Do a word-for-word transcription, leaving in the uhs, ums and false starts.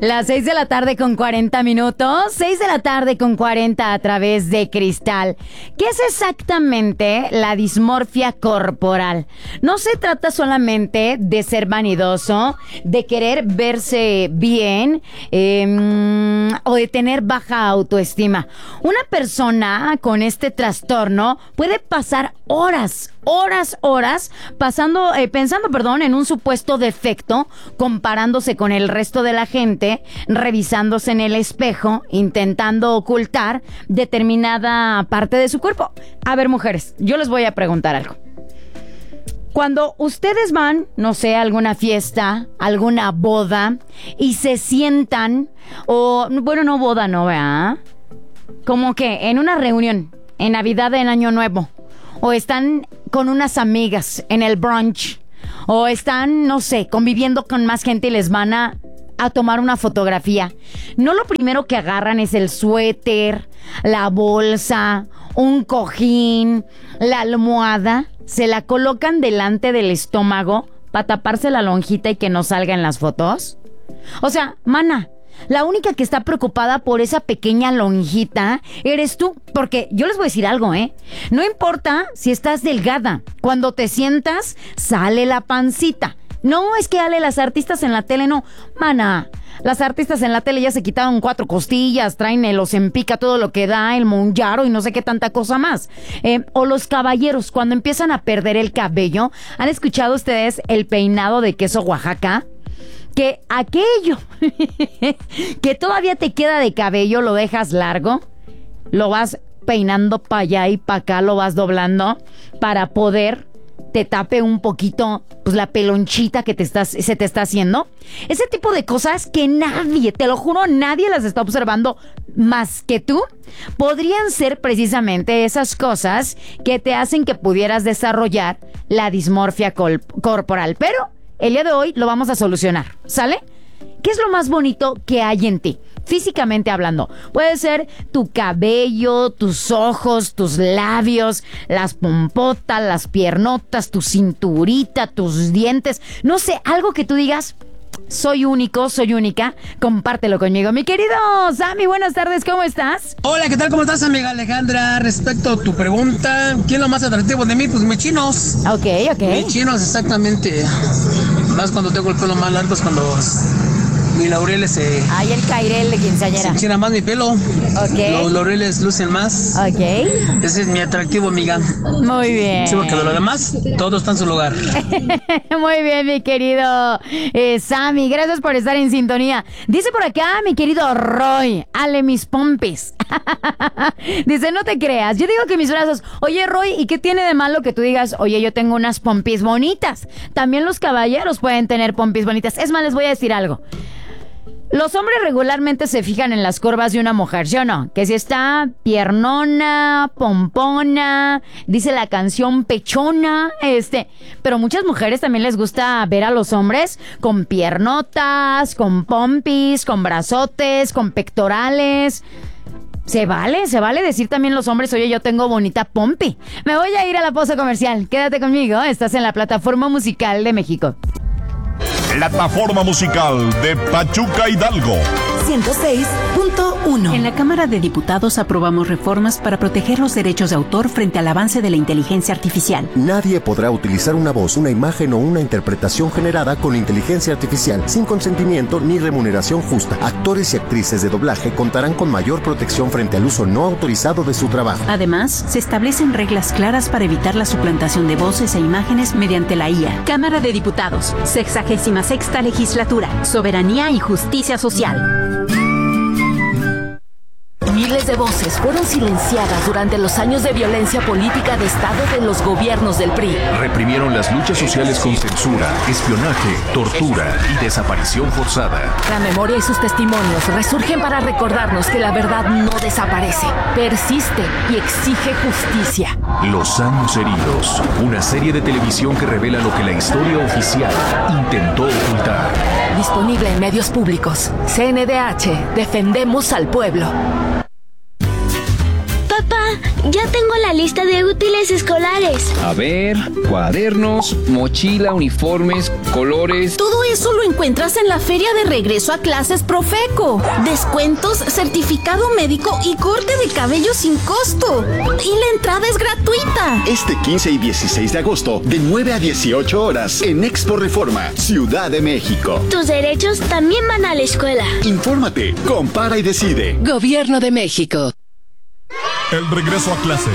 Las seis de la tarde con cuarenta minutos, seis de la tarde con cuarenta a través de Cristal. ¿Qué es exactamente la dismorfia corporal? No se trata solamente de ser vanidoso, de querer verse bien eh, o de tener baja autoestima. Una persona con este trastorno puede pasar horas, horas, horas pasando, eh, pensando, perdón, en un supuesto defecto, comparándose con el resto de la gente, revisándose en el espejo, intentando ocultar determinada parte de su cuerpo. A ver, mujeres, yo les voy a preguntar algo. Cuando ustedes van, no sé, a alguna fiesta, alguna boda, y se sientan, o, bueno, no boda, no, ¿verdad? Como que en una reunión, en Navidad, en Año Nuevo, o están con unas amigas en el brunch, o están, no sé, conviviendo con más gente y les van a, a tomar una fotografía. No, lo primero que agarran es el suéter, la bolsa, un cojín, la almohada, se la colocan delante del estómago para taparse la lonjita y que no salga en las fotos. O sea, mana, la única que está preocupada por esa pequeña lonjita eres tú. Porque yo les voy a decir algo, ¿eh? No importa si estás delgada. Cuando te sientas, sale la pancita. No, es que Ale, las artistas en la tele no. Mana, las artistas en la tele ya se quitaron cuatro costillas, traen el Ozempic, todo lo que da, el Mounjaro y no sé qué tanta cosa más. Eh, o los caballeros, cuando empiezan a perder el cabello. ¿Han escuchado ustedes el peinado de queso Oaxaca? Que aquello que todavía te queda de cabello lo dejas largo, lo vas peinando para allá y para acá, lo vas doblando para poder te tape un poquito pues la pelonchita que te estás, se te está haciendo. Ese tipo de cosas que nadie, te lo juro, nadie las está observando más que tú, podrían ser precisamente esas cosas que te hacen que pudieras desarrollar la dismorfia col- corporal. Pero el día de hoy lo vamos a solucionar, ¿sale? ¿Qué es lo más bonito que hay en ti? Físicamente hablando, puede ser tu cabello, tus ojos, tus labios, las pompotas, las piernotas, tu cinturita, tus dientes, no sé, algo que tú digas, soy único, soy única, compártelo conmigo. Mi querido Sammy, buenas tardes, ¿cómo estás? Hola, ¿qué tal? ¿Cómo estás, amiga Alejandra? Respecto a tu pregunta, ¿quién es lo más atractivo de mí? Pues mis chinos. Ok, ok. Mis chinos, exactamente. Más cuando tengo el pelo más largo, es cuando mis laureles se... Ay, el cairel de quinceañera. Se enchina más mi pelo. Ok. Los laureles lucen más. Ok. Ese es mi atractivo, amiga. Muy bien. Sí, porque de lo demás, todo está en su lugar. Muy bien, mi querido eh, Sammy. Gracias por estar en sintonía. Dice por acá, mi querido Roy, ale mis pompis. Dice, no te creas. Yo digo que mis brazos... Oye, Roy, ¿y qué tiene de malo que tú digas, oye, yo tengo unas pompis bonitas? También los caballeros pueden tener pompis bonitas. Es más, les voy a decir algo. Los hombres regularmente se fijan en las curvas de una mujer, ¿sí o no? Que si está piernona, pompona, dice la canción pechona, este... Pero muchas mujeres también les gusta ver a los hombres con piernotas, con pompis, con brazotes, con pectorales. Se vale, se vale decir también los hombres, oye, yo tengo bonita pompi. Me voy a ir a la pausa comercial. Quédate conmigo, estás en la plataforma musical de México. Plataforma musical de Pachuca Hidalgo. ciento seis punto uno. En la Cámara de Diputados aprobamos reformas para proteger los derechos de autor frente al avance de la inteligencia artificial. Nadie podrá utilizar una voz, una imagen o una interpretación generada con inteligencia artificial sin consentimiento ni remuneración justa. Actores y actrices de doblaje contarán con mayor protección frente al uso no autorizado de su trabajo. Además, se establecen reglas claras para evitar la suplantación de voces e imágenes mediante la I A. Cámara de Diputados, sexagésima sexta legislatura, soberanía y justicia social. Miles de voces fueron silenciadas durante los años de violencia política de Estado de los gobiernos del P R I. Reprimieron las luchas sociales con censura, espionaje, tortura y desaparición forzada. La memoria y sus testimonios resurgen para recordarnos que la verdad no desaparece, persiste y exige justicia. Los años heridos, una serie de televisión que revela lo que la historia oficial intentó ocultar. Disponible en medios públicos. C N D H, defendemos al pueblo. Papá, ya tengo la lista de útiles escolares. A ver, cuadernos, mochila, uniformes, colores. Todo eso lo encuentras en la feria de regreso a clases Profeco. Descuentos, certificado médico y corte de cabello sin costo. Y la entrada es gratuita. Este quince y dieciséis de agosto, de nueve a dieciocho horas, en Expo Reforma, Ciudad de México. Tus derechos también van a la escuela. Infórmate, compara y decide. Gobierno de México. El regreso a clase